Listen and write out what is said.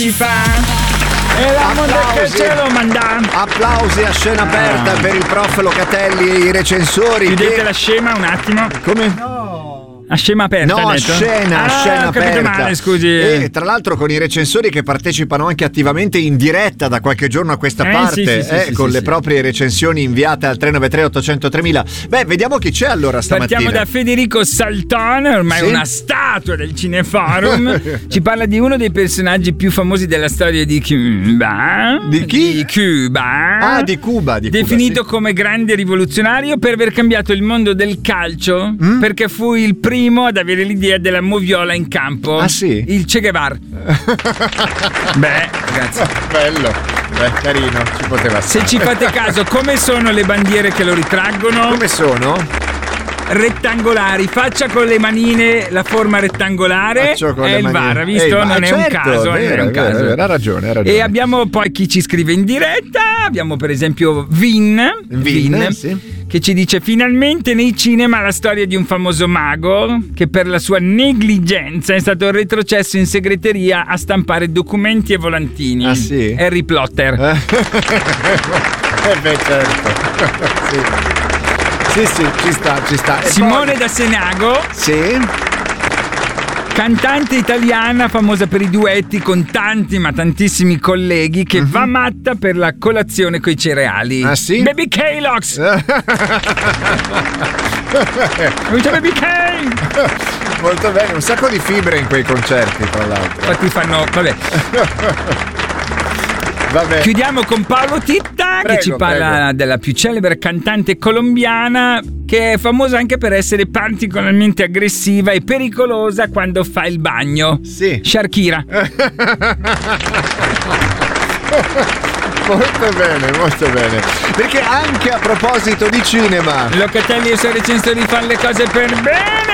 E la Montecalciolo manda. Applausi a scena aperta per il prof Locatelli e i recensori. Chiudete la scema un attimo. Come? No. A scema aperta, no, ha a detto? scena ho capito aperta. male, scusi. E tra l'altro con i recensori che partecipano anche attivamente in diretta da qualche giorno a questa parte, con le proprie recensioni inviate al 393 800 3000. Beh, vediamo chi c'è allora stamattina. Partiamo da Federico Saltone, ormai una statua del Cineforum. Ci parla di uno dei personaggi più famosi della storia di Cuba. Di chi? Di Cuba. Ah, di Cuba. Definito come grande rivoluzionario per aver cambiato il mondo del calcio, perché fu il primo ad avere l'idea della moviola in campo. Ah, sì? Il Che Guevara. Beh, ragazzi, bello. Beh, carino, ci poteva essere. Se ci fate caso, come sono le bandiere che lo ritraggono? Come sono? Rettangolari, faccia con le manine la forma rettangolare. È il VAR, ha visto? Non è un caso, vero, non è un caso. Ha ragione. E abbiamo poi chi ci scrive in diretta. Abbiamo per esempio Vin, sì, che ci dice: finalmente nei cinema la storia di un famoso mago che per la sua negligenza è stato retrocesso in segreteria a stampare documenti e volantini. Ah, sì? Harry Potter. Beh, certo. Sì, ci sta. E Simone poi... da Senago. Sì. Cantante italiana famosa per i duetti con tanti ma tantissimi colleghi, che va matta per la colazione coi cereali. Ah, sì? Baby K-Lox. Baby K. Molto bene, un sacco di fibre in quei concerti, tra l'altro. Infatti fanno, vabbè. Chiudiamo con Paolo Titta, che ci parla della più celebre cantante colombiana, che è famosa anche per essere particolarmente aggressiva e pericolosa quando fa il bagno. Sì. Shakira. Molto bene. Perché anche a proposito di cinema, Locatelli e i suoi recensori fanno le cose per bene.